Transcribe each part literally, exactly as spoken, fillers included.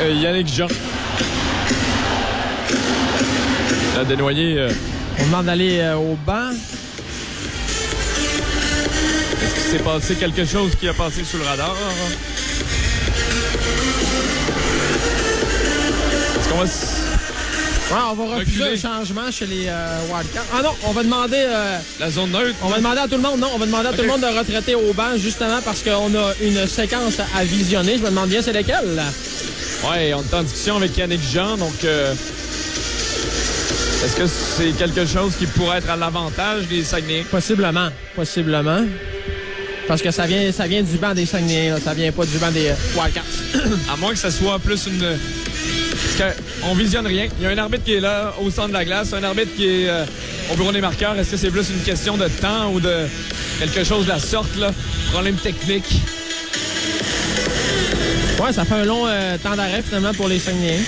euh, Yannick Jean. La Desnoyers... Euh... On demande d'aller euh, au banc. Est-ce qu'il s'est passé quelque chose qui a passé sous le radar? Est-ce qu'on va... Ouais, on va refuser Reculer. le changement chez les euh, Wildcats. Ah non, on va demander... Euh, La zone neutre? on va demander à tout le monde, non, on va demander à okay. tout le monde de retraiter au banc, justement parce qu'on a une séquence à visionner. Je me demande bien c'est lesquelles, là. Ouais, on est en discussion avec Yannick Jean, donc... Euh, est-ce que c'est quelque chose qui pourrait être à l'avantage des Saguenayens? Possiblement, possiblement. Parce que ça vient, ça vient du banc des Saguenayens, là. Ça vient pas du banc des euh, Wildcats. À moins que ça soit plus une... Parce qu'on visionne rien. Il y a un arbitre qui est là au centre de la glace, un arbitre qui est euh, au bureau des marqueurs. Est-ce que c'est plus une question de temps ou de quelque chose de la sorte, là? Problème technique? Ouais, ça fait un long euh, temps d'arrêt, finalement, pour les Saguenayens.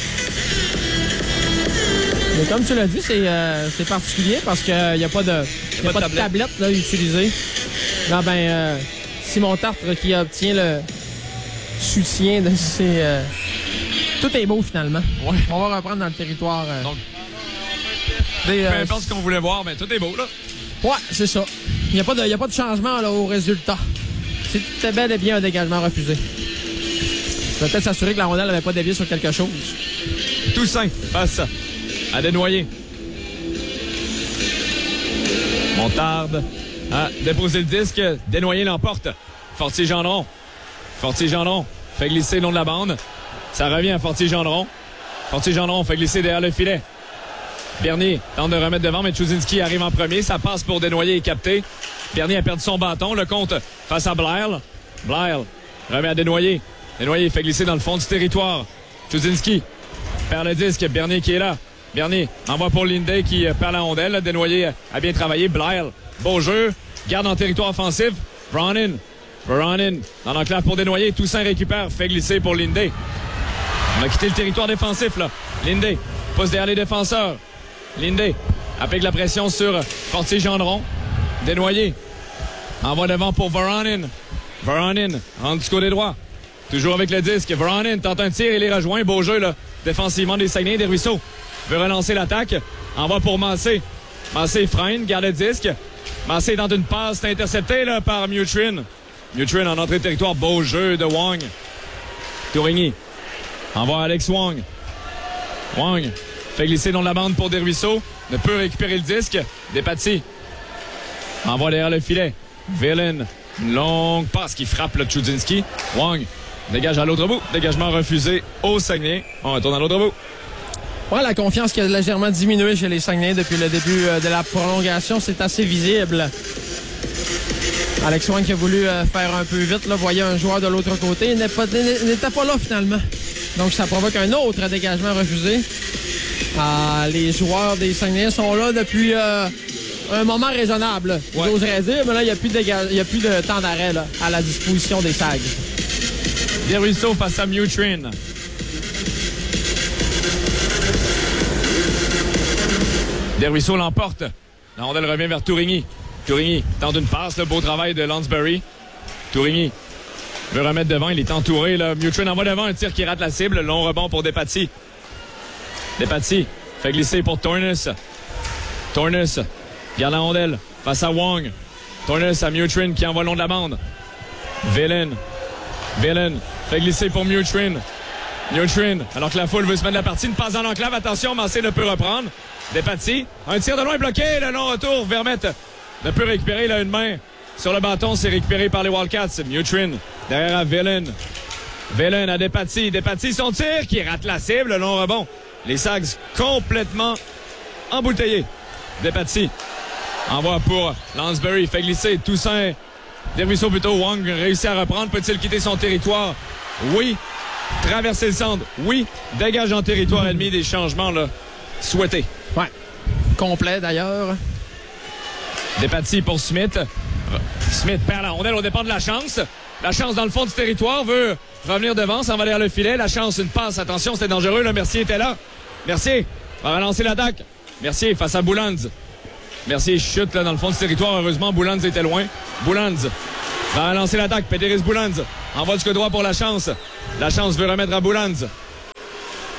Mais comme tu l'as dit, c'est euh, c'est particulier parce qu'il n'y a pas de, y a pas de tablette, tablette là, utilisée. Là, ben, euh, Simon Tartre qui obtient le soutien de ses... Euh... Tout est beau, finalement. Ouais. On va reprendre dans le territoire. Euh... Donc, des, euh... peu importe ce qu'on voulait voir, mais tout est beau, là. Ouais, c'est ça. Il n'y a, a pas de changement là, au résultat. C'était bel et bien un dégagement refusé. Je vais peut-être s'assurer que la rondelle n'avait pas dévié sur quelque chose. Toussaint face à Desnoyers. Montarde a déposé le disque. Desnoyers l'emporte. Fortier-Gendron. Fortier-Gendron fait glisser le long de la bande. Ça revient à Fortier-Gendron. Fortier-Gendron fait glisser derrière le filet. Bernier tente de remettre devant, mais Chuzinski arrive en premier. Ça passe pour Desnoyers et capté. Bernier a perdu son bâton. Le compte face à Blair. Blair remet à Desnoyers. Desnoyers fait glisser dans le fond du territoire. Chuzinski perd le disque. Bernier qui est là. Bernier envoie pour Linday qui perd la rondelle. Desnoyers a bien travaillé. Blair, beau jeu. Garde en territoire offensif. Bronin. Bronin dans l'enclave pour Desnoyers. Toussaint récupère. Fait glisser pour Linday. On a quitté le territoire défensif, là. Linday pousse derrière les défenseurs. Linday applique la pression sur Fortier-Gendron. Desnoyers envoie devant pour Voronin. Voronin rentre du côté droit. Toujours avec le disque. Voronin tente un tir et les rejoint. Beau jeu, là. Défensivement des Saguenayens. Desruisseaux veut relancer l'attaque. Envoie pour Massé. Massé freine, garde le disque. Massé dans une passe. C'est intercepté, là, par Mutrin. Mutrin en entrée de territoire. Beau jeu de Wong. Tourigny envoie Alex Wong. Wong fait glisser dans la bande pour Desruisseaux. Ne peut récupérer le disque. Despatie envoie derrière le filet. Villain. Une longue passe qui frappe le Chuzinski. Wong dégage à l'autre bout. Dégagement refusé au Saguenay. On retourne à l'autre bout. Ouais, la confiance qui a légèrement diminué chez les Saguenayens depuis le début de la prolongation, c'est assez visible. Alex Wong qui a voulu faire un peu vite, là, voyait un joueur de l'autre côté. Il n'était pas, n'était pas là finalement. Donc ça provoque un autre dégagement refusé. Ah, les joueurs des Saguenayens sont là depuis euh, un moment raisonnable, ouais. J'oserais dire, mais là, il n'y a plus de, déga- il y a plus de temps d'arrêt là, à la disposition des Sags. Desruisseaux face à Mutrin. Desruisseaux l'emporte. La rondelle revient vers Tourigny. Tourigny tente une passe, le beau travail de Lansbury. Tourigny veut remettre devant, il est entouré. Là. Mutrin envoie devant un tir qui rate la cible. Long rebond pour Despatie. Despatie fait glisser pour Tornus. Tornus garde la rondelle face à Wong. Tornus à Mutrin qui envoie long de la bande. Villain. Villain fait glisser pour Mutrin. Mutrin, alors que la foule veut se mettre la partie. Une passe dans l'enclave. Attention, Massé ne peut reprendre. Despatie. Un tir de loin bloqué. Le long retour. Vermette ne peut récupérer. Là, une main sur le bâton. C'est récupéré par les Wildcats. Mutrin derrière à Villain. Villain à Despatie. Despatie, son tir qui rate la cible. Le long rebond. Les Sags complètement embouteillés. Despatie envoie pour Lansbury. Fait glisser Toussaint. Desruisseaux plutôt. Wong réussit à reprendre. Peut-il quitter son territoire? Oui. Traverser le centre. Oui. Dégage en territoire ennemi. Des changements là souhaités. Ouais. Complet d'ailleurs. Despatie pour Smith. Smith perd la rondelle au départ de la chance. La chance dans le fond du territoire veut revenir devant. S'en va derrière le filet. La chance, une passe. Attention, c'était dangereux. Le Mercier était là. Mercier va relancer l'attaque. Mercier face à Boulands. Mercier chute là, dans le fond du territoire. Heureusement, Boulands était loin. Boulands va relancer l'attaque. Péteris Boulands envoie du côté droit pour la chance. La chance veut remettre à Boulands.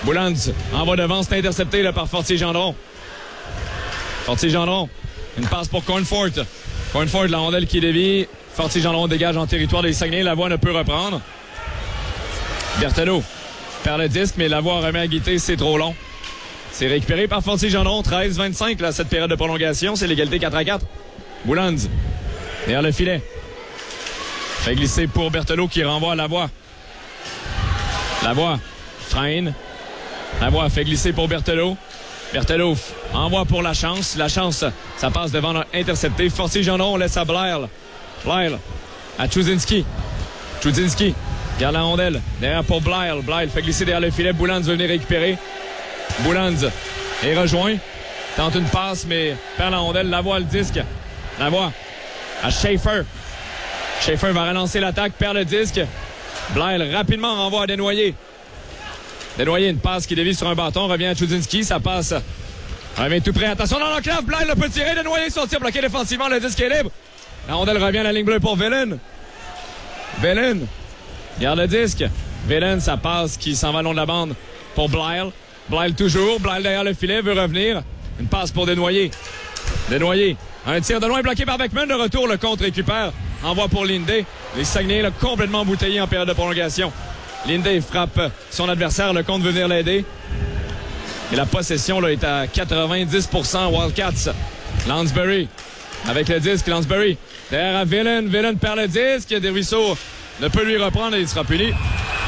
Boulands envoie devant, c'est intercepté là, par Fortier-Gendron. Fortier-Gendron. Une passe pour Cornfort. Cornfort, la rondelle qui dévie. Fortier-Gendron dégage en territoire des Saguenay. Lavoie ne peut reprendre. Berthelot perd le disque, mais Lavoie remet à Guité, c'est trop long. C'est récupéré par Fortier-Gendron. treize vingt-cinq, là, cette période de prolongation. C'est l'égalité quatre à quatre. Boulands, derrière le filet. Fait glisser pour Berthelot qui renvoie à Lavoie. Lavoie freine. Lavoie fait glisser pour Berthelot. Berthelot envoie pour la chance. La chance, ça passe devant intercepté. Fortier-Gendron, on laisse à Blair. Blair à Chudzinski. Chudzinski garde la rondelle. Derrière pour Blair. Blair fait glisser derrière le filet. Boulands veut venir récupérer. Boulands est rejoint. Tente une passe, mais perd la rondelle. Lavoie le disque. Lavoie à Schaefer. Schaefer va relancer l'attaque, perd le disque. Blair rapidement renvoie à Desnoyers. Desnoyers, une passe qui dévie sur un bâton, revient à Chudzinski, ça passe. Revient tout près, attention dans l'enclave, Blair le peut tirer, Desnoyers son tir bloqué défensivement, le disque est libre. La rondelle revient à la ligne bleue pour Velen. Velen garde le disque. Velen, ça passe qui s'en va long de la bande pour Blair. Blair toujours, Blair derrière le filet, veut revenir. Une passe pour Desnoyers. Desnoyers, un tir de loin bloqué par Beckman, de retour, le contre récupère. Envoie pour Linday. Les Saguenay là, complètement embouteillés en période de prolongation. Linday frappe son adversaire. Le compte veut venir l'aider. Et la possession là, est à quatre-vingt-dix pour cent Wildcats. Lansbury avec le disque. Lansbury derrière à Villen. Villen perd le disque. Desruisseaux ne peut lui reprendre et il sera puni.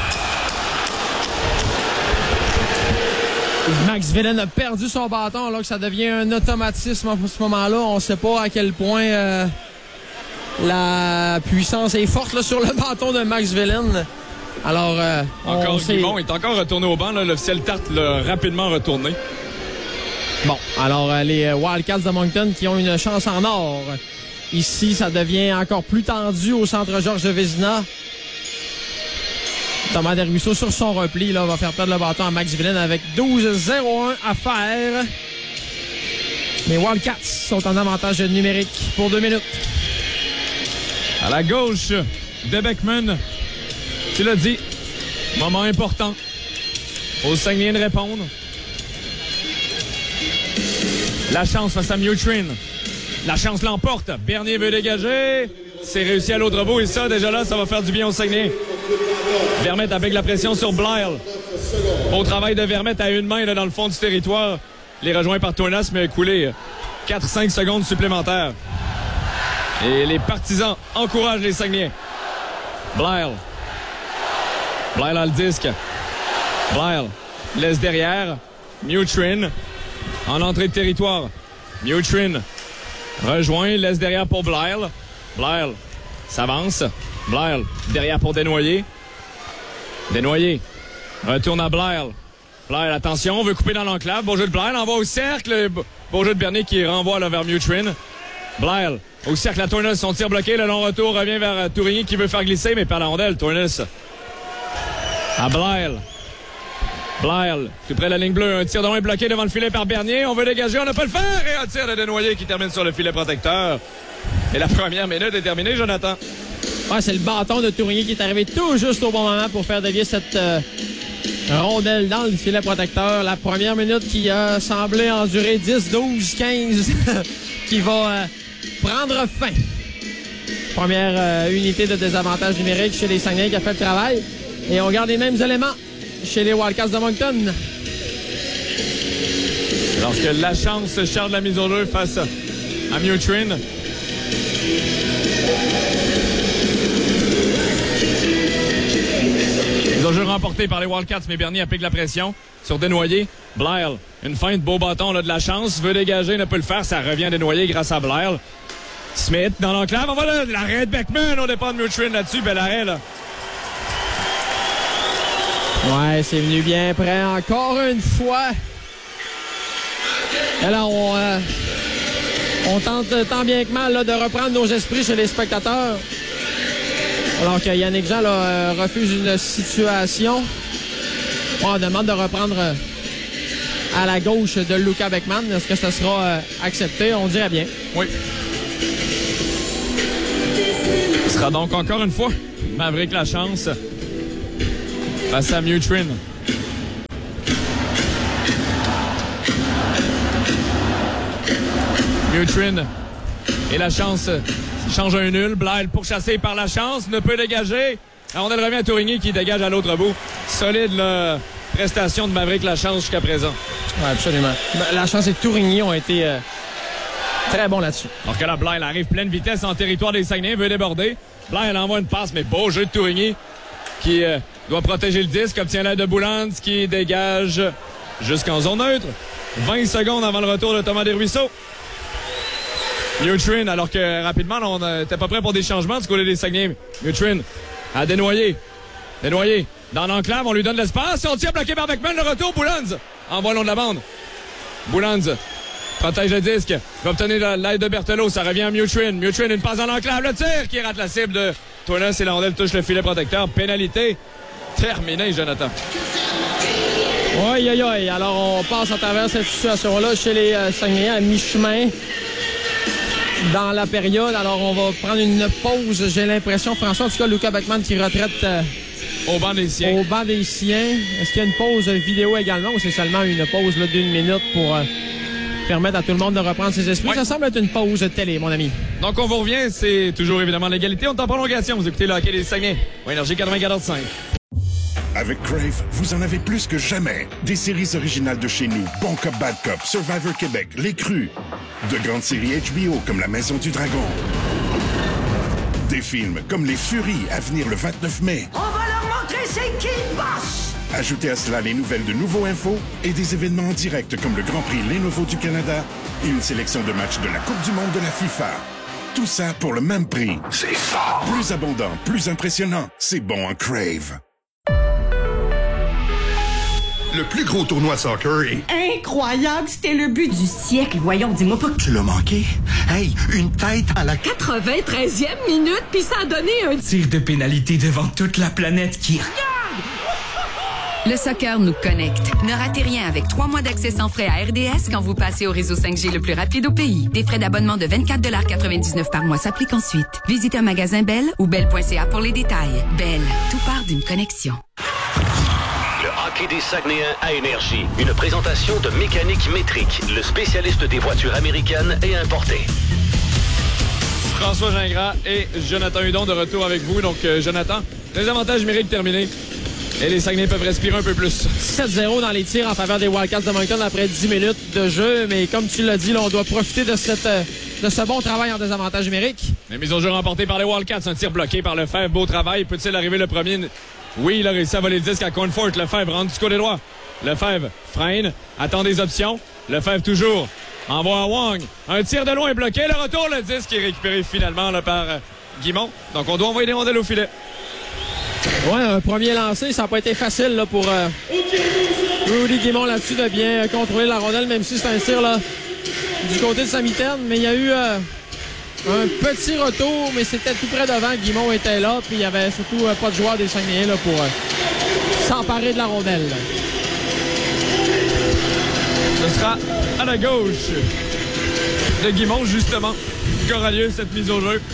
Max Villen a perdu son bâton alors que ça devient un automatisme à ce moment-là. On ne sait pas à quel point... Euh... La puissance est forte là, sur le bâton de Max Villen. Alors, euh, encore sait... Guimond est encore retourné au banc. Là. L'officiel Tarte l'a rapidement retourné. Bon, alors euh, les Wildcats de Moncton qui ont une chance en or. Ici, ça devient encore plus tendu au centre Georges Vézina. Thomas Desruisseaux sur son repli là, va faire perdre le bâton à Max Villen avec douze zéro un à faire. Les Wildcats sont en avantage numérique pour deux minutes. À la gauche de Beckman. Tu l'as dit. Moment important. Aux Saguenay de répondre. La chance face à Mutrin. La chance l'emporte. Bernier veut dégager. C'est réussi à l'autre bout. Et ça, déjà là, ça va faire du bien aux Saguenay. Vermette avec la pression sur Blair. Au travail de Vermette à une main là, dans le fond du territoire. Les rejoint par Tournas, mais écoulé quatre à cinq secondes supplémentaires. Et les partisans encouragent les Saguenay. Blair. Blair a le disque. Blair laisse derrière. Mutrin en entrée de territoire. Mutrin rejoint, laisse derrière pour Blair. Blair s'avance. Blair derrière pour Desnoyers. Desnoyers retourne à Blair. Blair, attention, veut couper dans l'enclave. Beau jeu de Blair, l'envoie au cercle. Beau jeu de Bernier qui renvoie là, vers Mutrin. Blair au cercle à Tournas, son tir bloqué. Le long retour revient vers Tourigny qui veut faire glisser, mais par la rondelle. Tournas à Blair. Blair, tout près de la ligne bleue. Un tir de loin bloqué devant le filet par Bernier. On veut dégager, on ne peut le faire. Et un tir de Desnoyers qui termine sur le filet protecteur. Et la première minute est terminée, Jonathan. Ouais, c'est le bâton de Tourigny qui est arrivé tout juste au bon moment pour faire dévier cette euh, rondelle dans le filet protecteur. La première minute qui a semblé endurer dix, douze, quinze qui va euh, prendre fin. Première euh, unité de désavantage numérique chez les Saguenay qui a fait le travail. Et on garde les mêmes éléments chez les Wildcats de Moncton. Lorsque la chance charge la mise au jeu face à Mutrin. Mise au jeu remporté par les Wildcats, mais Bernier applique la pression sur Desnoyers. Blair, une feinte, beau bâton, on a de la chance, veut dégager, ne peut le faire, ça revient Desnoyers grâce à Blair. Smith dans l'enclave, on va là, l'arrêt de Beckman, on dépend de Mutrin là-dessus, bel arrêt là. Ouais, c'est venu bien près encore une fois. Et là, on, euh, on tente tant bien que mal là, de reprendre nos esprits chez les spectateurs. Alors que Yannick Jean là, euh, refuse une situation. On demande de reprendre euh, à la gauche de Luca Beckman. Est-ce que ça sera euh, accepté? On dirait bien. Oui. Ce sera donc encore une fois Maverick la chance face à Mutrin. Mutrin et la chance change un nul. Blyle pourchassé par la chance, ne peut dégager. La rondelle revient à Tourigny qui dégage à l'autre bout. Solide la prestation de Maverick Lachance jusqu'à présent. Oui, absolument. La chance et Tourigny ont été euh, très bons là-dessus. Alors que là, Blyle arrive pleine vitesse en territoire des Saguenay, veut déborder. Blyle envoie une passe, mais beau jeu de Tourigny qui euh, doit protéger le disque, obtient l'aide de Boulans qui dégage jusqu'en zone neutre. vingt secondes avant le retour de Thomas Desruisseaux. Mutrin, alors que rapidement, là, on n'était pas prêt pour des changements du côté des Saguenay. Mutrin à Desnoyers. Desnoyers dans l'enclave, on lui donne l'espace. On tire bloqué par Beckman, le retour. Boulans envoie long de la bande. Boulans protège le disque. Va obtenir l'aide de Berthelot. Ça revient à Mutrin. Mutrin, une passe dans l'enclave. Le tir qui rate la cible de Tournas et la rondelle touche le filet protecteur. Pénalité terminée, Jonathan. Oui, oui, oui. Alors, on passe à travers cette situation-là chez les euh, Saguenayens à mi-chemin dans la période. Alors, on va prendre une pause, j'ai l'impression. François, en tout cas, Luca Beckman qui retraite euh, au banc des siens. Au banc des siens. Est-ce qu'il y a une pause vidéo également ou c'est seulement une pause là, d'une minute pour euh, permettre à tout le monde de reprendre ses esprits? Oui. Ça semble être une pause télé, mon ami. Donc, on vous revient. C'est toujours évidemment l'égalité. On est en prolongation. Vous écoutez le hockey des Saguenay. Au Énergie quatre-vingt-quatorze cinq. Avec Crave, vous en avez plus que jamais. Des séries originales de chez nous, Bon Cop, Bad Cop, Survivor Québec, Les Crus. De grandes séries H B O comme La Maison du Dragon. Des films comme Les Furies à venir le vingt-neuf mai. On va leur montrer c'est qui le boss! Ajoutez à cela les nouvelles de Nouveau Info et des événements en direct comme le Grand Prix Lenovo du Canada et une sélection de matchs de la Coupe du Monde de la FIFA. Tout ça pour le même prix. C'est fort! Plus abondant, plus impressionnant. C'est bon en Crave. Le plus gros tournoi de soccer est... Incroyable! C'était le but du siècle. Voyons, dis-moi pas que... Tu l'as manqué? Hey, une tête à la... quatre-vingt-treizième minute, puis ça a donné un... tir de pénalité devant toute la planète qui... Regarde! Le soccer nous connecte. Ne ratez rien avec trois mois d'accès sans frais à R D S quand vous passez au réseau cinq G le plus rapide au pays. Des frais d'abonnement de vingt-quatre dollars quatre-vingt-dix-neuf par mois s'appliquent ensuite. Visitez un magasin Bell ou bell point c a pour les détails. Bell, tout part d'une connexion. Le hockey des Saguenayens à Énergie. Une présentation de Mécanique Métrique, le spécialiste des voitures américaines et importées. François Gingras et Jonathan Hudon de retour avec vous. Donc, euh, Jonathan, les avantages numériques terminés. Et les Saguenayens peuvent respirer un peu plus. sept zéro dans les tirs en faveur des Wildcats de Moncton après dix minutes de jeu. Mais comme tu l'as dit, là, on doit profiter de, cette, de ce bon travail en désavantage numérique. La mise au jeu remportée par les Wildcats. Un tir bloqué par Lefebvre. Beau travail. Peut-il arriver le premier? Oui, il a réussi à voler le disque à Cornfort. Lefebvre rentre du côté droit. Lefebvre freine. Attend des options. Lefebvre toujours. Envoie à Wong. Un tir de loin bloqué. Le retour, le disque est récupéré finalement là, par euh, Guimont. Donc, on doit envoyer des rondelles au filet. Ouais, un premier lancé, ça n'a pas été facile là, pour euh, Rudy Guimont là-dessus de bien euh, contrôler la rondelle, même si c'est un tir là, du côté de sa mitaine. Mais il y a eu euh, un petit retour, mais c'était tout près devant. Guimont était là, puis il n'y avait surtout euh, pas de joueur des Saguenayens là, pour euh, s'emparer de la rondelle. Ce sera à la gauche de Guimont, justement, qu'aura lieu cette mise au jeu.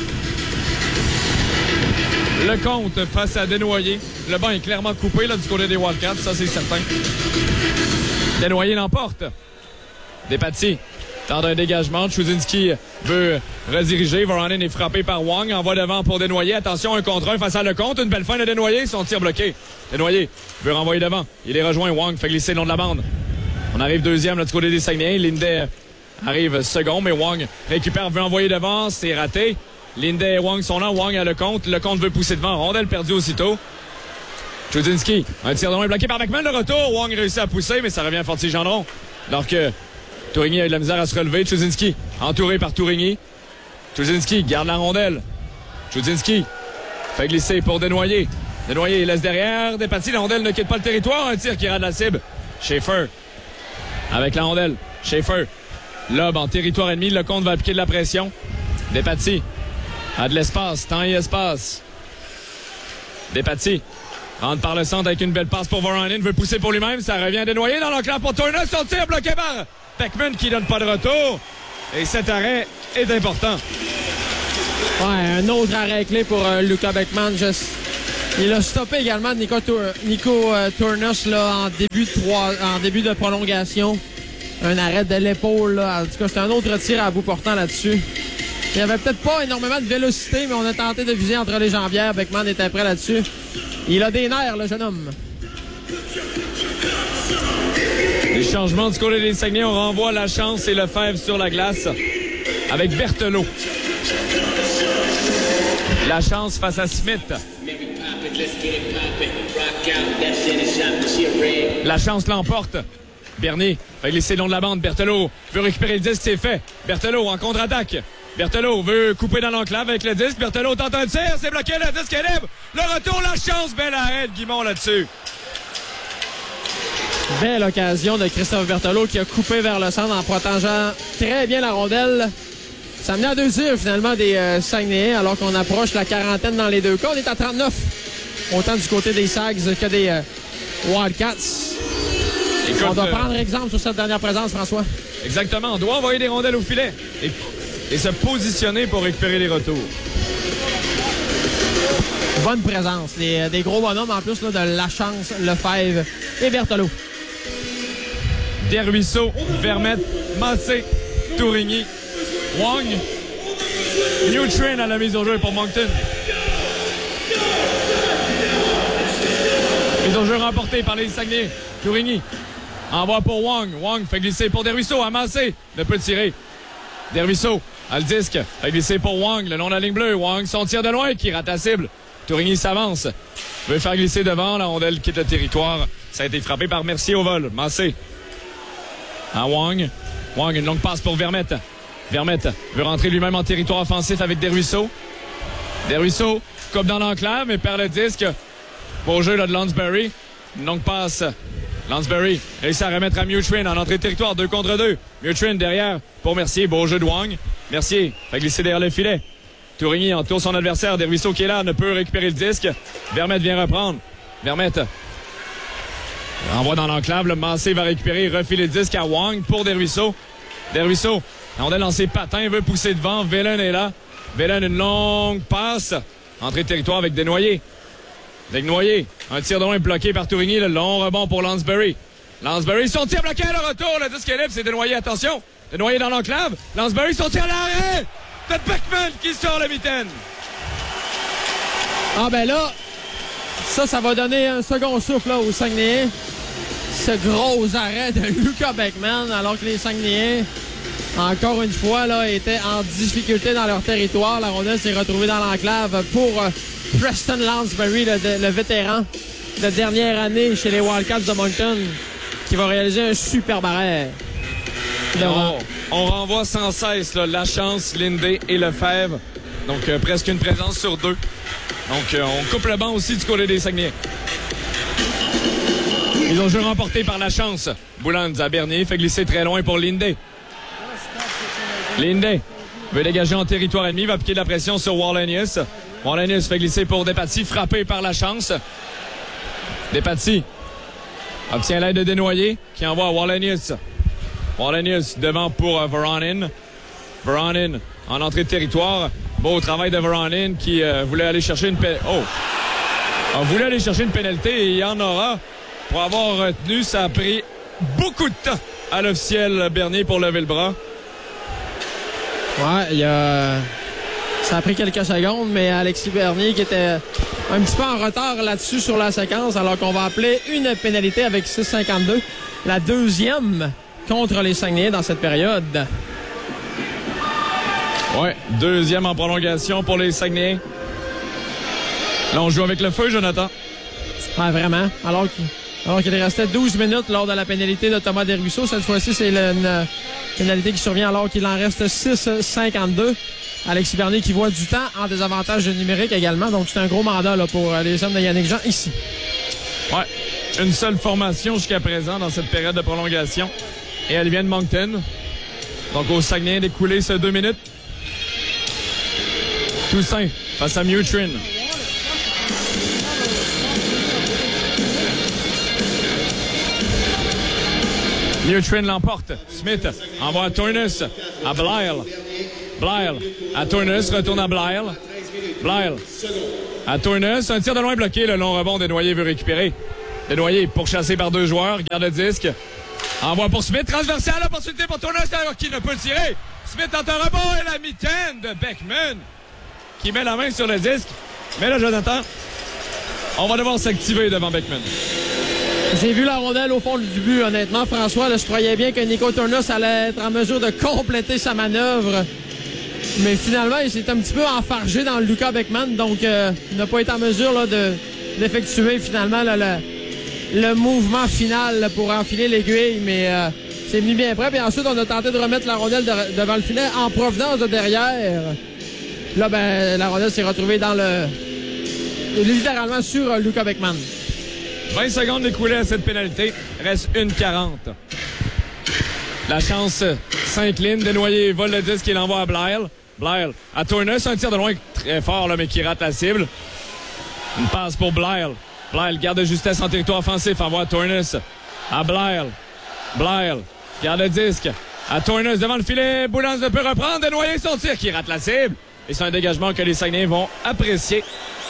Le compte face à Desnoyers. Le banc est clairement coupé là, du côté des Wildcats, ça c'est certain. Desnoyers l'emporte. Despatie tente un dégagement. Chudzinski veut rediriger. Voronin est frappé par Wong. Envoie devant pour Desnoyers. Attention, un contre un face à Lecomte. Une belle fin de Desnoyers. Son tir bloqué. Desnoyers veut renvoyer devant. Il est rejoint. Wong fait glisser le long de la bande. On arrive deuxième là, du côté des Saguenayens. Lindet arrive second, mais Wong récupère, veut envoyer devant. C'est raté. Lindet et Wong sont là. Wong a Lecomte. Lecomte veut pousser devant. Rondelle perdue aussitôt. Chudzinski. Un tir de loin bloqué par McMahon. Le retour. Wong réussit à pousser, mais ça revient à Fortier-Gendron. Alors que Tourigny a eu de la misère à se relever. Chudzinski entouré par Tourigny. Chudzinski garde la rondelle. Chudzinski fait glisser pour Desnoyers. Desnoyers laisse derrière. Despatie, la rondelle ne quitte pas le territoire. Un tir qui rate la cible. Schaefer avec la rondelle. Schaefer. Lob en territoire ennemi. Lecomte va appliquer de la pression. Despatie a de l'espace. Temps et espace. Despatie rentre par le centre avec une belle passe pour Voronin. Veut pousser pour lui-même. Ça revient à Desnoyers dans l'enclave pour Turner. Son tir bloqué par Beckman qui donne pas de retour. Et cet arrêt est important. Ouais, un autre arrêt clé pour euh, Luca Beckman. Just... Il a stoppé également Nico, Tour... Nico euh, Turnus là, en, début de trois... en début de prolongation. un arrêt de l'épaule. Là. En tout cas, c'était un autre tir à bout portant là-dessus. Il n'y avait peut-être pas énormément de vélocité, mais on a tenté de viser entre les jambières. Beckman était prêt là-dessus. Il a des nerfs, le jeune homme. Les changements du côté des Saguenay, on renvoie la chance et Lefebvre sur la glace avec Berthelot. La chance face à Smith. La chance l'emporte. Bernier fait glisser le long de la bande. Berthelot veut récupérer le disque, c'est fait. Berthelot en contre-attaque. Berthelot veut couper dans l'enclave avec le disque. Berthelot tente un tir, c'est bloqué, le disque est libre. Le retour, la chance, bel arrêt de Guimond là-dessus. Belle occasion de Christophe Berthelot qui a coupé vers le centre en protégeant très bien la rondelle. Ça menait à deux tirs finalement des euh, Saguenayens alors qu'on approche la quarantaine dans les deux cas. On est à trente-neuf, autant du côté des Sags que des euh, Wildcats. Écoute, on doit euh... prendre exemple sur cette dernière présence, François. Exactement, on doit envoyer des rondelles au filet et, et se positionner pour récupérer les retours. Bonne présence, des, des gros bonhommes en plus là, de Lachance, Lefebvre et Berthelot. Desruisseaux, Vermette, Massé, Tourigny, Wong, New Train à la mise au jeu pour Moncton. Mise au jeu remportée par les Saguenay. Tourigny envoie pour Wong. Wong fait glisser pour Desruisseaux. À Massé, ne peut tirer. Desruisseaux a le disque. Fait glisser pour Wong, le long de la ligne bleue. Wong, son tir de loin qui rate la cible. Tourigny s'avance. Veut faire glisser devant. La rondelle quitte le territoire. Ça a été frappé par Mercier au vol. Massé. À Wong. Wong, une longue passe pour Vermette. Vermette veut rentrer lui-même en territoire offensif avec Desruisseaux. Desruisseaux coupe dans l'enclave mais perd le disque. Beau jeu là, de Lansbury. Une longue passe. Lansbury réussit à remettre à Mewtrin en entrée de territoire. Deux contre deux. Mewtrin derrière pour Mercier. Beau jeu de Wong. Mercier fait glisser derrière le filet. Tourigny entoure son adversaire. Desruisseaux qui est là ne peut récupérer le disque. Vermette vient reprendre. Vermette envoie dans l'enclave. Le Massé va récupérer. Refile le disque à Wong pour Desruisseaux. Desruisseaux on a lancé patin, veut pousser devant. Velen est là. Velen, une longue passe. Entrée de territoire avec Desnoyers. Desnoyers, un tir de loin bloqué par Tourigny. Le long rebond pour Lansbury. Lansbury, son tir bloqué, le retour. Le disque est libre, c'est Desnoyers, attention. Desnoyers dans l'enclave. Lansbury, son tir à l'arrêt. C'est Beckman qui sort la mitaine. Ah ben là, ça, ça va donner un second souffle là, aux Saguenayens. Ce gros arrêt de Luca Beckman, alors que les Saguenayens, encore une fois, là, étaient en difficulté dans leur territoire. La rondelle s'est retrouvée dans l'enclave pour euh, Preston Lansbury, le, le vétéran de dernière année chez les Wildcats de Moncton, qui va réaliser un super arrêt. On, on renvoie sans cesse là, la chance, Linday et Lefebvre. Donc, euh, presque une présence sur deux. Donc, euh, on coupe le banc aussi du côté des Saguenayens. Ils ont jeu remporté par la chance. Bouland à Bernier fait glisser très loin pour Linday. Linday veut dégager en territoire ennemi, va piquer de la pression sur Wallenius. Wallenius fait glisser pour Despatie, frappé par la chance. Despatie obtient l'aide de Desnoyers qui envoie Wallenius. Wallenius devant pour uh, Voronin. Voronin en entrée de territoire. Beau travail de Voronin qui euh, voulait aller chercher une pénalité. Oh! On voulait aller chercher une pénalité et il y en aura. Pour avoir retenu, ça a pris beaucoup de temps à l'officiel Bernier pour lever le bras. Ouais, il y a... Ça a pris quelques secondes, mais Alexis Bernier qui était un petit peu en retard là-dessus sur la séquence, alors qu'on va appeler une pénalité avec six cinquante-deux. La deuxième contre les Saguenayens dans cette période. Ouais, deuxième en prolongation pour les Saguenayens. Là, on joue avec le feu, Jonathan. Ouais, vraiment. Alors qu'il, alors qu'il restait douze minutes lors de la pénalité de Thomas Desruisseaux. Cette fois-ci, c'est une pénalité qui survient alors qu'il en reste six cinquante-deux. Alexis Bernier qui voit du temps en désavantage numérique également. Donc, c'est un gros mandat là, pour les hommes de Yannick Jean ici. Ouais. Une seule formation jusqu'à présent dans cette période de prolongation. Et elle vient de Moncton. Donc, au Saguenay d'écouler ce deux minutes. Toussaint face à Mewtrin. Mewtrin l'emporte. Smith envoie à Tournus, à Blyle. Blyle à Tournus, retourne à Blyle. Blyle à Tournus. Un tir de loin bloqué. Le long rebond, Desnoyers veut récupérer. Desnoyers pourchassé par deux joueurs. Garde le disque. Envoie pour Smith, transversal, opportunité pour Turner qui ne peut tirer. Smith tente un rebond et la mitaine de Beckman qui met la main sur le disque. Mais là, Jonathan, on va devoir s'activer devant Beckman. J'ai vu la rondelle au fond du but, honnêtement. François, là, je croyais bien que Nico Turner allait être en mesure de compléter sa manœuvre. Mais finalement, il s'est un petit peu enfargé dans le Luka Beckman, donc euh, il n'a pas été en mesure là, de, d'effectuer finalement là, le, le mouvement final là, pour enfiler l'aiguille. Mais euh, c'est venu bien près. Puis ensuite, on a tenté de remettre la rondelle de, devant le filet en provenance de derrière. Là, ben, la rondelle s'est retrouvée dans le... littéralement sur euh, Luka Beckman. vingt secondes écoulées à cette pénalité. Reste une quarante. La chance s'incline. Desnoyers vole le disque et l'envoie à Blair. Blair à Turner. C'est un tir de loin très fort, là, mais qui rate la cible. Une passe pour Blair. Blair garde de justesse en territoire offensif. Envoie à Turner. À Blair. Blair garde le disque. À Turner devant le filet. Boulans ne peut reprendre. Desnoyers son tir qui rate la cible. Et c'est un dégagement que les Saguenayens vont apprécier.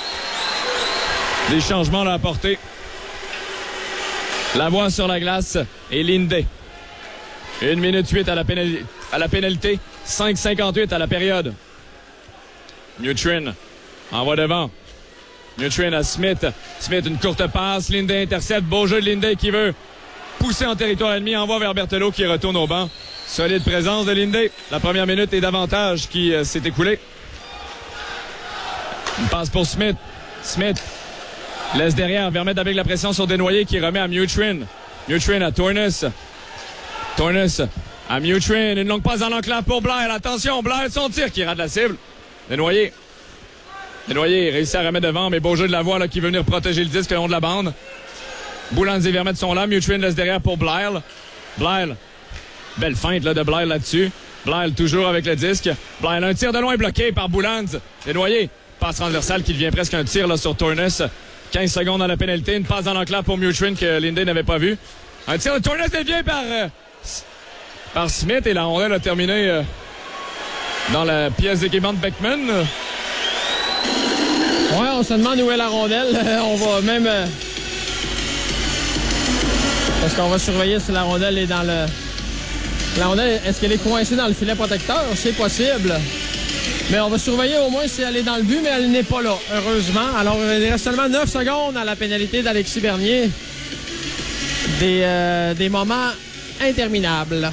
Des changements à apporter. La voix sur la glace et Linday. une minute huit à la, pénali- à la pénalité. cinq cinquante-huit à la période. Newtrin envoie devant. Newtrin à Smith. Smith, une courte passe. Linday intercepte. Beau jeu de Linday qui veut pousser en territoire ennemi. Envoie vers Berthelot qui retourne au banc. Solide présence de Linday. La première minute et davantage qui euh, s'est écoulée. Une passe pour Smith. Smith laisse derrière, veut remettre avec la pression sur Desnoyers qui remet à Newtrin. Newtrin à Tornes. Tornes à Newtrin. Une longue passe dans l'enclave pour Blair. Attention, Blair, son tir qui rate la cible. Desnoyers. Desnoyers réussit à remettre devant, mais beau jeu de la voie là, qui veut venir protéger le disque le long de la bande. Boulanzi veut remettre son là. Newtrin laisse derrière pour Blair. Blair. Belle feinte là, de Blair là-dessus. Blair toujours avec le disque. Blair, un tir de loin bloqué par Boulanz. Desnoyers. Passe transversale qui devient presque un tir là, sur Tornes. quinze secondes à la pénalité. Une passe dans l'enclave pour Newtrin que Linday n'avait pas vu. Un tir de Tornes dévié par, euh, par Smith et la rondelle a terminé euh, dans la pièce d'équipement de Beckman. Ouais, on se demande où est la rondelle. On va même... Euh... Parce qu'on va surveiller si la rondelle est dans le... La rondelle, est-ce qu'elle est coincée dans le filet protecteur? C'est possible. Mais on va surveiller au moins si elle est dans le but, mais elle n'est pas là, heureusement. Alors, il reste seulement neuf secondes à la pénalité d'Alexis Bernier. Des, euh, des moments interminables.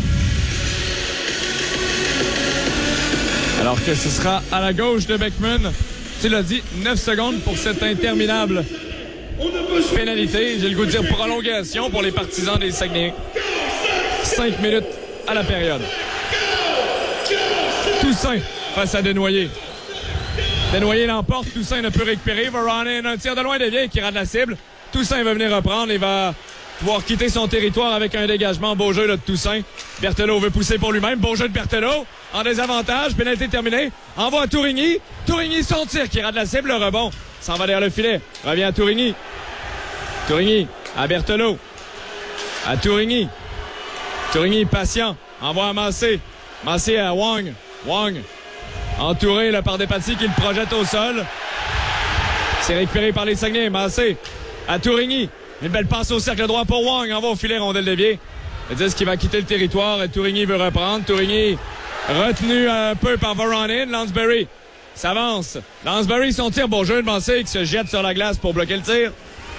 Alors que ce sera à la gauche de Beckman. Tu l'as dit, neuf secondes pour cette interminable pénalité. J'ai le goût de dire prolongation pour les partisans des Saguenayens. cinq minutes à la période. Toussaint face à Desnoyers. Desnoyers l'emporte. Toussaint ne peut récupérer. Voronin, un tir de loin dévié qui rate la cible. Toussaint va venir reprendre et va pouvoir quitter son territoire avec un dégagement. Beau jeu là, de Toussaint. Berthelot veut pousser pour lui-même. Beau jeu de Berthelot. En désavantage. Pénalité terminée. Envoie à Tourigny. Tourigny, son tir qui rate la cible. Le rebond s'en va derrière le filet. Revient à Tourigny. Tourigny à Berthelot. À Tourigny. Tourigny patient. Envoie à Massé. Massé à Wang. Wang. Entouré là, par Despatie qui le projette au sol. C'est récupéré par les Saguenayens. Massé à Tourigny. Une belle passe au cercle droit pour Wang. Envoie au filet, rondelle déviée. Le disque qui va quitter le territoire. Et Tourigny veut reprendre. Tourigny retenu un peu par Voronin. Lansbury s'avance. Lansbury, son tir. Bon jeu de Massé qui se jette sur la glace pour bloquer le tir.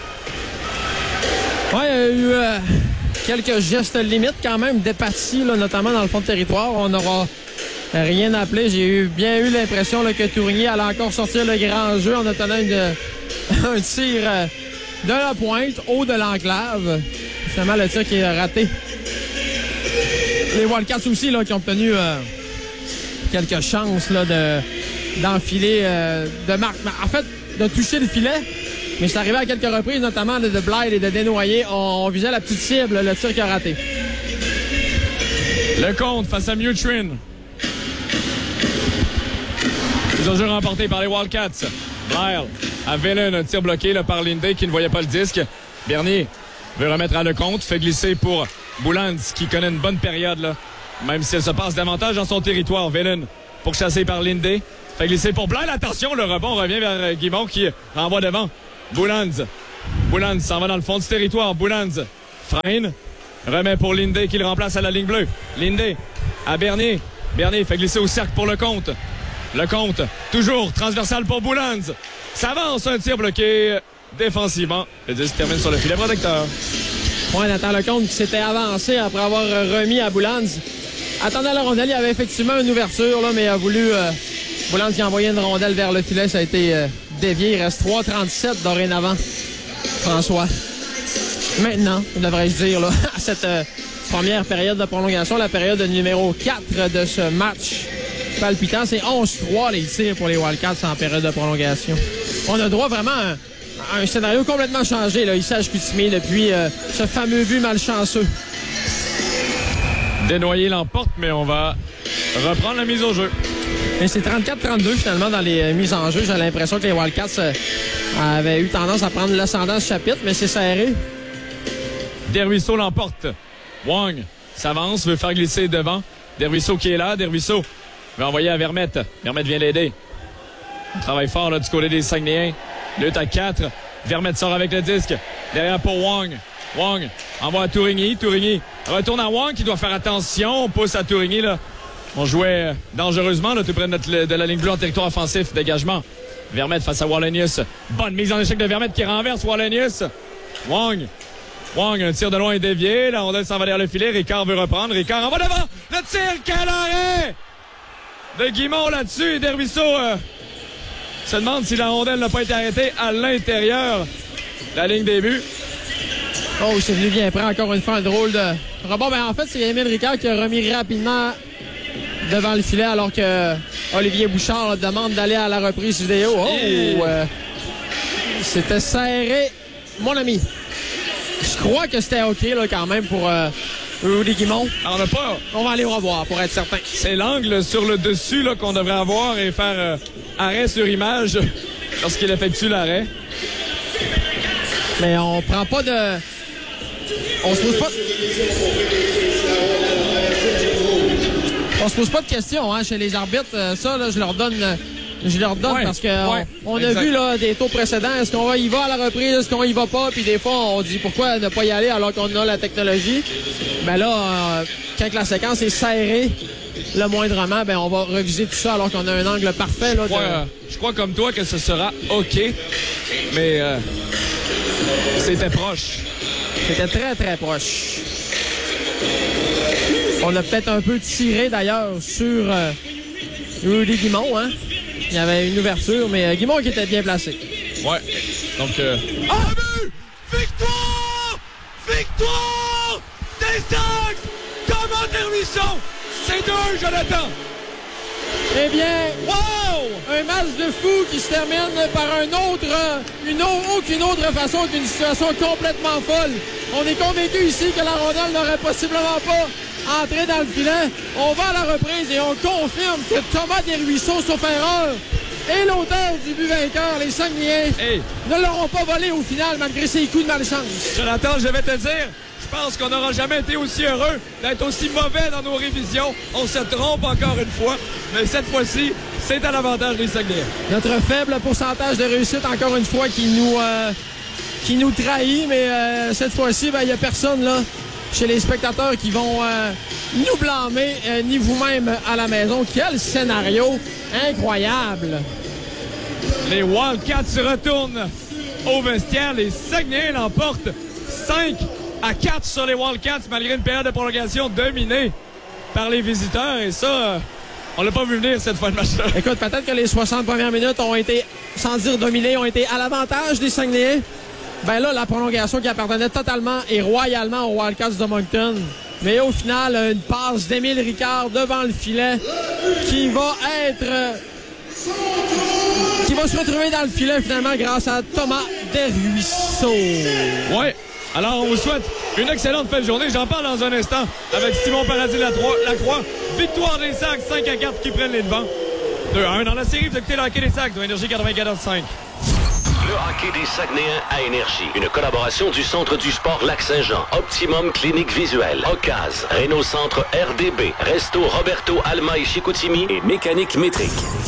Ouais, il y a eu euh, quelques gestes limites quand même. Despatie, là, notamment dans le fond de territoire. On n'aura rien appelé. J'ai eu, bien eu l'impression là, que Tourigny allait encore sortir le grand jeu en attendant une, un tir euh, de la pointe, haut de l'enclave. Finalement, le tir qui est raté. Les Wildcats aussi là, qui ont obtenu euh, quelques chances là, de, d'enfiler euh, de marque. En fait, de toucher le filet. Mais c'est arrivé à quelques reprises, notamment de, de Blythe et de Desnoyers. On, on visait la petite cible, le tir qui a raté. Le compte face à Newtrin. Ils ont jeu remporté par les Wildcats. Blair à Velen, un tir bloqué là, par Linday qui ne voyait pas le disque. Bernier veut remettre à le compte, fait glisser pour Boulanz qui connaît une bonne période là, même si elle se passe davantage dans son territoire. Velen pour chasser par Linday, fait glisser pour Blair. Attention, le rebond revient vers Guimond qui renvoie devant. Boulanz. Boulanz s'en va dans le fond du territoire. Boulanz freine. Remet pour Linday qui le remplace à la ligne bleue. Linday à Bernier. Bernier fait glisser au cercle pour Lecomte. Lecomte, toujours transversal pour Boulans. S'avance, un tir bloqué défensivement. Le disque termine sur le filet protecteur. Ouais, Nathan Lecomte qui s'était avancé après avoir remis à Boulans. Attendant la rondelle, il y avait effectivement une ouverture, là, mais il a voulu... Euh, Boulans qui a envoyé une rondelle vers le filet. Ça a été euh, dévié. Il reste trois trente-sept dorénavant. François. Maintenant, devrais-je dire, là, à cette euh, première période de prolongation, la période numéro quatre de ce match palpitant, c'est onze trois les tirs pour les Wildcats en période de prolongation. On a droit vraiment à un, un scénario complètement changé, là, ici à Chicoutimi, depuis euh, ce fameux but malchanceux. Desnoyers l'emporte, mais on va reprendre la mise au jeu. Et c'est trente-quatre trente-deux finalement dans les euh, mises en jeu. J'ai l'impression que les Wildcats euh, avaient eu tendance à prendre l'ascendant ce chapitre, mais c'est serré. Desruisseaux l'emporte. Wong s'avance, veut faire glisser devant. Desruisseaux qui est là. Desruisseaux veut envoyer à Vermette. Vermette vient l'aider. On travaille fort là, du côté des Saguenayens. Lutte à quatre. Vermette sort avec le disque. Derrière pour Wong. Wong envoie à Tourigny. Tourigny retourne à Wong qui doit faire attention. On pousse à Tourigny. Là. On jouait dangereusement là, tout près de, notre, de la ligne bleue en territoire offensif. Dégagement. Vermette face à Wallenius. Bonne mise en échec de Vermette qui renverse Wallenius. Wong. Wong, un tir de loin est dévié. La rondelle s'en va derrière le filet. Ricard veut reprendre. Ricard en va devant. Le tir, quel arrêt de Guimond là-dessus. Et Desruisseaux euh, se demande si la rondelle n'a pas été arrêtée à l'intérieur de la ligne des buts. Oh, c'est venu bien prendre encore une fois un drôle de rebond. Ben, en fait, c'est Émile Ricard qui a remis rapidement devant le filet alors que Olivier Bouchard là, demande d'aller à la reprise vidéo. Oh, Et... euh, c'était serré, mon ami. Je crois que c'était OK là, quand même pour euh, Rudy Guimond. On n'a pas. On va aller revoir pour être certain. C'est l'angle sur le dessus là, qu'on devrait avoir et faire euh, arrêt sur image lorsqu'il effectue l'arrêt. Mais on prend pas de... On se pose pas... On se pose pas de questions hein, chez les arbitres. Ça, là, je leur donne... Je leur donne ouais, parce que ouais, on, on a vu là, des tours précédents. Est-ce qu'on va y va à la reprise? Est-ce qu'on y va pas? Puis des fois, on dit pourquoi ne pas y aller alors qu'on a la technologie? Ben là, euh, quand la séquence est serrée, le moindrement, ben on va reviser tout ça alors qu'on a un angle parfait. Là, je, crois, de... euh, je crois comme toi que ce sera OK, mais euh, c'était proche. C'était très, très proche. On a peut-être un peu tiré d'ailleurs sur euh, Rudy Guimond, hein? Il y avait une ouverture, mais euh, Guimond qui était bien placé. Ouais. Donc, euh... ah, but! Victoire! Victoire! Des Sacs! Comment Desruisseaux? C'est deux, Jonathan! Eh bien, wow! Un match de fou qui se termine par un autre, une autre, aucune autre façon qu'une situation complètement folle. On est convaincu ici que la rondelle n'aurait possiblement pas entré dans le filet. On va à la reprise et on confirme que Thomas Desruisseaux, sauf erreur, est l'auteur du but vainqueur. Les Saguenayens hey. ne l'auront pas volé au final malgré ses coups de malchance. Jonathan, je vais te dire, je pense qu'on n'aura jamais été aussi heureux d'être aussi mauvais dans nos révisions. On se trompe encore une fois, mais cette fois-ci, c'est à l'avantage des Saguenayens. Notre faible pourcentage de réussite, encore une fois, qui nous, euh, qui nous trahit, mais euh, cette fois-ci, il ben, n'y a personne là chez les spectateurs qui vont euh, nous blâmer, euh, ni vous-même à la maison. Quel scénario incroyable! Les Wildcats se retournent au vestiaire. Les Saguenayens l'emportent cinq à quatre sur les Wildcats, malgré une période de prolongation dominée par les visiteurs. Et ça, euh, on l'a pas vu venir cette fois de match-là. Écoute, peut-être que les soixante premières minutes ont été, sans dire dominées, ont été à l'avantage des Saguenayens. Ben là, la prolongation qui appartenait totalement et royalement aux Wildcats de Moncton. Mais au final, une passe d'Émile Ricard devant le filet qui va être... qui va se retrouver dans le filet finalement grâce à Thomas Desruisseaux. Ouais. Alors, on vous souhaite une excellente fin de journée. J'en parle dans un instant avec Simon Paradis-Lacroix. Victoire des Sacs, cinq à quatre qui prennent les devants. deux à un dans la série. Vous écoutez le hockey des Sacs de Énergie quatre-vingt-quatorze cinq. Le hockey des Saguenayens à Énergie. Une collaboration du Centre du sport Lac-Saint-Jean, Optimum Clinique Visuelle, Ocase, Renault Centre R D B, Resto Roberto Alma et Chicoutimi et Mécanique Métrique.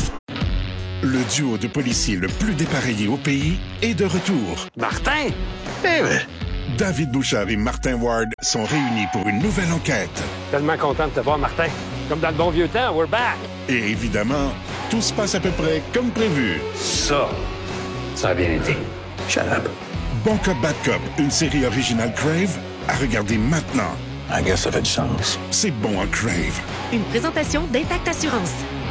Le duo de policiers le plus dépareillé au pays est de retour. Martin? Eh ben, David Bouchard et Martin Ward sont réunis pour une nouvelle enquête. Tellement content de te voir, Martin. Comme dans le bon vieux temps, we're back! Et évidemment, tout se passe à peu près comme prévu. Ça, ça a bien été. Shut up. Bon Cop, Bad Cop, une série originale Crave, à regarder maintenant. I guess ça fait du sens. C'est bon en Crave. Une présentation d'Intact Assurance.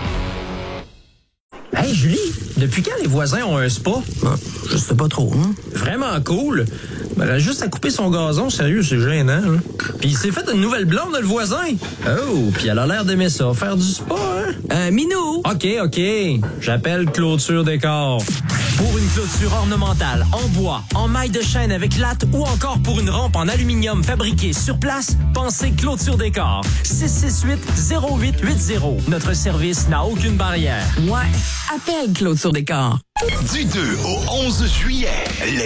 Hey Julie, depuis quand les voisins ont un spa? Ah, je sais pas trop, hein? Vraiment cool. Ben, elle a juste à couper son gazon, sérieux, c'est gênant, là. Puis il s'est fait une nouvelle blonde, le voisin. Oh, puis elle a l'air d'aimer ça, faire du spa, hein? Euh, Minou! OK, OK. J'appelle Clôture Décor. Pour une clôture ornementale, en bois, en maille de chêne avec latte ou encore pour une rampe en aluminium fabriquée sur place, pensez Clôture Décor. six six huit zéro huit huit zéro. Notre service n'a aucune barrière. Ouais, appelle Clôture Décor. Du deux au onze juillet,